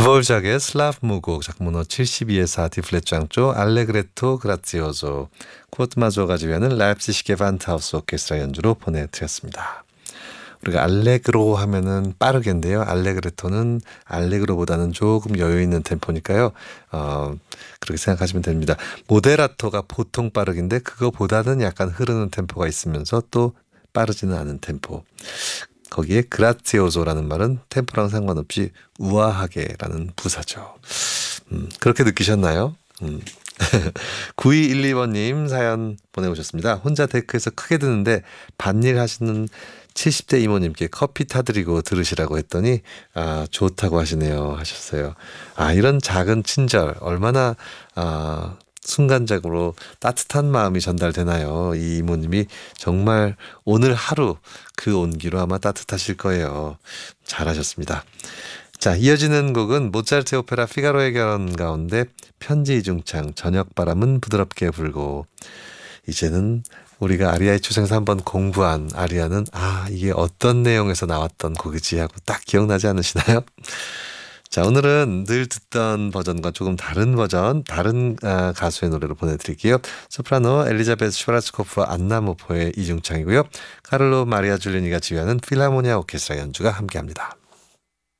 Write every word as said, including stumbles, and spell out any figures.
드보르작의 슬라브 무곡 작문호 칠십이의 사 디플랫 장조 알레그레토 그라티오소 코트 마조가 지휘하는 라입시시게 반트하우스 오케스트라 연주로 보내드렸습니다. 우리가 알레그로 하면은 빠르게인데요. 알레그레토는 알레그로보다는 조금 여유 있는 템포니까요. 어, 그렇게 생각하시면 됩니다. 모데라토가 보통 빠르긴데 그거보다는 약간 흐르는 템포가 있으면서 또 빠르지는 않은 템포. 거기에 그라티오소라는 말은 템포랑 상관없이 우아하게라는 부사죠. 음, 그렇게 느끼셨나요? 음. 구이일이 번님 사연 보내오셨습니다. 혼자 데크에서 크게 듣는데 밭일 하시는 칠십 대 이모님께 커피 타드리고 들으시라고 했더니 아 좋다고 하시네요 하셨어요. 아 이런 작은 친절 얼마나 아 순간적으로 따뜻한 마음이 전달되나요? 이 이모님이 정말 오늘 하루 그 온기로 아마 따뜻하실 거예요. 잘하셨습니다. 자, 이어지는 곡은 모차르트 오페라 피가로의 결혼 가운데 편지 이중창 저녁바람은 부드럽게 불고. 이제는 우리가 아리아의 추상에서 한번 공부한 아리아는 아 이게 어떤 내용에서 나왔던 곡이지 하고 딱 기억나지 않으시나요? 자, 오늘은 늘 듣던 버전과 조금 다른 버전, 다른 아, 가수의 노래로 보내드릴게요. 소프라노 엘리자베스 슈바르츠코프와 안나 모포의 이중창이고요. 카를로 마리아 줄리니가 지휘하는 필하모니아 오케스트라 연주가 함께합니다.